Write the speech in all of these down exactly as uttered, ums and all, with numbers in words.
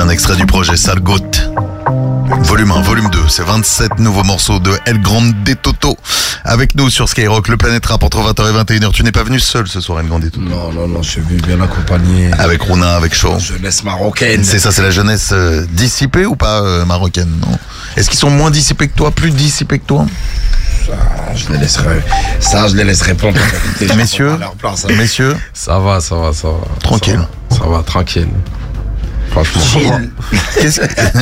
un extrait du projet Sale Goat. Volume un, volume deux, c'est vingt-sept nouveaux morceaux de El Grande Toto. Avec nous sur Skyrock, le Planète Rap entre vingt heures et vingt et une heures. Tu n'es pas venu seul ce soir, El Grande Toto? Non, non, non, je suis venu bien accompagné. Avec Rouna, avec Shaw. Jeunesse marocaine. C'est ça, c'est la jeunesse euh, dissipée ou pas euh, marocaine, non? Est-ce qu'ils sont moins dissipés que toi, plus dissipés que toi? Ça, je les laisserai, ça, je les laisserai répondre. Messieurs, place, hein. messieurs, Ça va, ça va, ça va. tranquille. Ça va, ça va, tranquille. Franchement. Qu'est-ce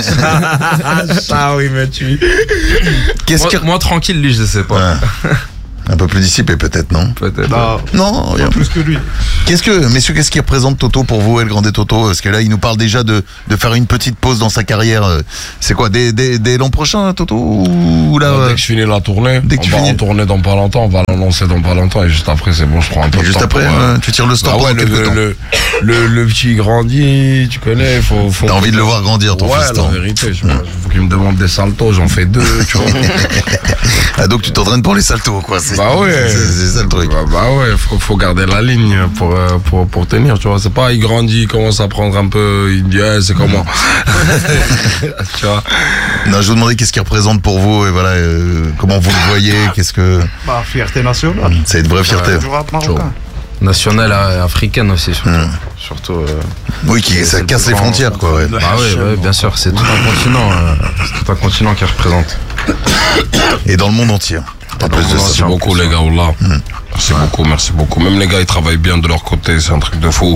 Ah oui, mais tu. qu'est-ce Moi, qui... moi, tranquille, lui, je sais pas. Ouais. Un peu plus dissipé peut-être, non? Peut-être. Bah, Non, rien. plus que lui. Qu'est-ce que, messieurs, qu'est-ce qui représente Toto pour vous, El Grande Toto? Parce que là, il nous parle déjà de, de faire une petite pause dans sa carrière. C'est quoi, dès, dès, dès l'an prochain, Toto? Ou là, Dès que je finis la tournée, Dès que on tu va finis- en tourner dans pas longtemps, on va l'annoncer dans pas longtemps et juste après, c'est bon, je prends un peu de juste temps après, pour, euh, euh, tu tires le stop Bah pendant ouais, le, quelques temps. le, le, le petit grandit, tu connais, faut, faut. T'as envie de le voir grandir, ton Ouais, fiston. la vérité, je faut qu'il me demande des saltos, j'en fais deux, tu vois. Ah, donc tu t'entraînes pour les saltos, quoi. C'est, Bah ouais. c'est, c'est ça le truc. Bah, bah ouais, faut, faut garder la ligne pour, euh, pour, pour tenir, tu vois. C'est pas, il grandit, il commence à prendre un peu, il dit, eh, c'est comment. Tu vois. Non, je vous demandais qu'est-ce qu'il représente pour vous et voilà, euh, comment vous le voyez, qu'est-ce que. Bah, fierté nationale. C'est une vraie fierté. Du rap marocain. Nationale euh, africaine aussi, surtout. Hum. Surtout euh, Oui, qui, c'est ça le casse plus les grand- frontières, quoi. Ouais. Bah ouais, ouais, bien sûr, c'est tout un continent. euh, c'est tout un continent qui représente. Et dans le monde entier. En plus de ça. Merci beaucoup, les gars, là. Merci beaucoup, merci beaucoup. Même les gars, ils travaillent bien de leur côté, c'est un truc de fou.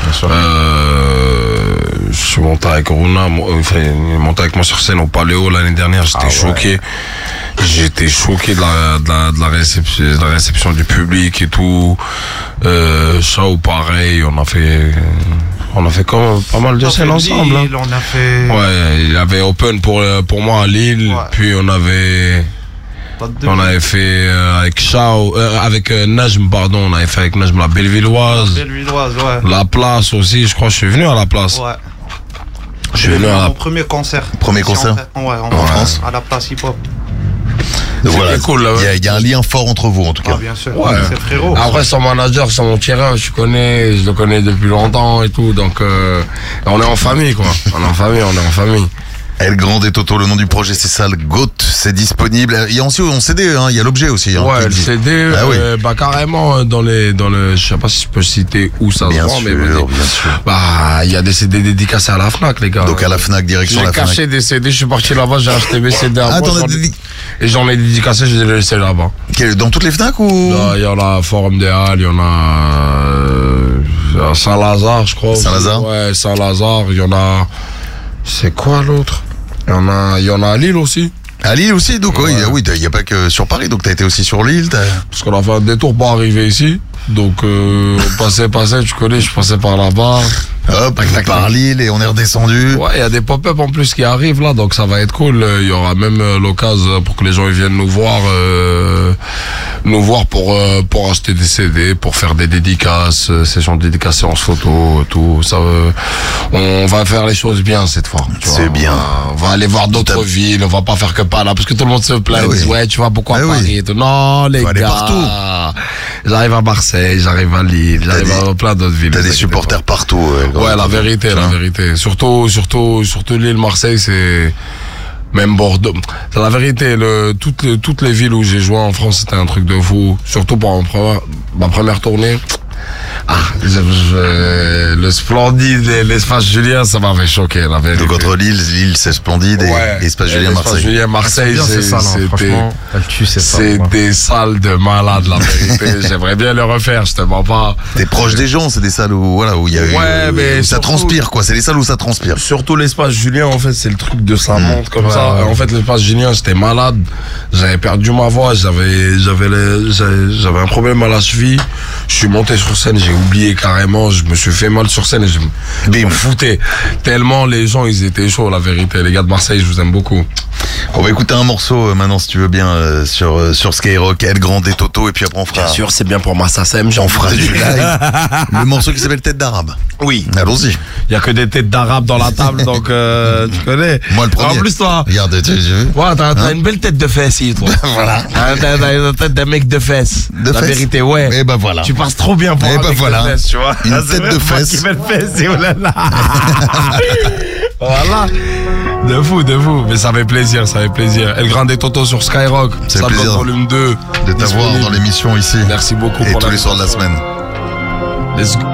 Euh, je suis monté avec Rouna, moi, euh, enfin, il est monté avec moi sur scène au Paléo l'année dernière, j'étais choqué. J'étais choqué de la, de la, de la réception, de la réception du public et tout. Euh, Chao, pareil, on a fait, on a fait comme pas mal de On a scènes fait ensemble. hein. Lille, on a fait. Ouais, il y avait Open pour, euh, pour moi à Lille, Ouais. puis on avait, Pas de on avait fait euh, avec Chao, euh, avec euh, Najm, pardon, on avait fait avec Najm la Bellevilloise, Bellevilloise, ouais. la Place aussi, je crois que je suis venu à la Place. Ouais. Je suis venu à la Mon premier concert. Premier Ici, concert en, ouais, en, En France. À la place hip-hop. Donc voilà, C'était cool, là, il y, a- ouais. il y a un lien fort entre vous, en tout Ah, cas. bien sûr. Ouais. C'est frérot. Après, son manager, c'est mon tireur, je connais, je le connais depuis longtemps et tout, donc euh, on est en famille, quoi. On est en famille, on est en famille. El Grande Toto, le nom du projet, c'est ça, le Goat, c'est disponible. Il y a aussi en C D, hein, il y a l'objet aussi. Hein, Ouais, qui le dit. C D, Ah oui. euh, bah carrément euh, dans les, dans le, je sais pas si je peux citer où ça Bien se vend, sûr, mais vas-y. bien sûr. Bah, il y a des C D dédicacés à la Fnac, les gars. Donc à la Fnac, direction J'ai la Fnac. caché des C D, je suis parti là-bas, j'ai acheté mes C D à Ah, moi, t'en as j'en ai- dédi- et j'en ai dédicacé, je les ai laissés là-bas. Quel- Dans toutes les Fnac ou Là, il y en a à Forum des Halles, il y en a euh, à Saint-Lazare, je crois. aussi. Saint-Lazare Ouais, Saint-Lazare, il y en a. C'est quoi l'autre? Il y en a, il y en a à Lille aussi. À Lille aussi, donc oui, Ouais. oui, il n'y a pas que sur Paris, donc t'as été aussi sur l'île. t'as- Parce qu'on a fait un détour pour arriver ici. Donc, euh, on passait, passait, tu connais, je passais par là-bas. Hop, par Lille et on est redescendu. Ouais, il y a des pop-up en plus qui arrivent là, donc ça va être cool. Euh, Il y aura même euh, l'occasion pour que les gens ils viennent nous voir, euh, nous voir pour euh, pour acheter des C D, pour faire des dédicaces, euh, sessions de dédicaces en photo, tout ça. euh, on va faire les choses bien cette fois. tu C'est vois. bien. On va, on va aller voir d'autres T'as- villes. On va pas faire que pas là, parce que tout le monde se plaint. Ah ils oui. disent, ouais, tu vois pourquoi Ah Paris oui. et tout. Non, les Faut aller gars. partout. J'arrive à Marseille, j'arrive à Lille, j'arrive des- à plein d'autres villes. T'as vous des inquiétez supporters pas. partout. euh, El Grande Ouais, la Toto. vérité, la Hein. vérité. Surtout, surtout, surtout l'île Marseille, c'est même Bordeaux. C'est la vérité. Le, toutes les, toutes les villes où j'ai joué en France, c'était un truc de fou. Surtout pour ma première, ma première tournée. Ah, je- je- le Splendide et l'Espace Julien, ça m'avait choqué, la vérité. Donc entre Lille, Lille c'est splendide et Ouais. Espace Et Julien l'Espace Marseille. Julien Marseille, bien c'est- ces salles, hein, c'était, franchement. Elle tue ces salles. c'est quoi. des salles de malades, la vérité. J'aimerais bien le refaire, je te mens pas. T'es proche des gens, c'est des salles où voilà où il y a Ouais, où mais ça surtout- transpire quoi. C'est les salles où ça transpire. Surtout l'espace Julien, en fait, c'est le truc de ça monte comme Ouais, ça. ouais. En fait, l'espace Julien, j'étais malade. J'avais perdu ma voix. J'avais, j'avais, les- j'avais, j'avais un problème à la cheville. Je suis monté sur scène, j'ai oublié carrément. Je me suis fait mal sur scène et je me, je me foutais. Tellement les gens, ils étaient chauds, la vérité. Les gars de Marseille, je vous aime beaucoup. On va écouter un morceau euh, maintenant si tu veux bien euh, sur euh, sur Skyrock, El Grande et Toto et puis après on fera c'est bien pour Massa Sam. on fera du live. Le morceau qui s'appelle Tête d'Arabe. Oui. Allons-y. Il y a que des têtes d'arabe dans la table, donc euh, tu connais. Moi, le premier. En plus, toi. Regarde, tu as vu? Ouais, t'as t'as Hein une belle tête de fesse, ici, toi. Voilà. Hein, T'as t'as une tête d'un mec de fesse. De la fesses. vérité, ouais. Et ben voilà. Tu passes trop bien pour Eh un ben mec voilà. de fesse, tu vois. Une Ah, c'est tête de vrai, fesse. Qui belle fesse, et oh là là. Voilà. De fou, de fou. Mais ça fait plaisir, ça fait plaisir. El Grande Toto sur Skyrock. C'est Samba plaisir volume deux. de t'avoir Disponible. dans l'émission ici. Merci beaucoup Et pour tous les soirs de la semaine. Let's go.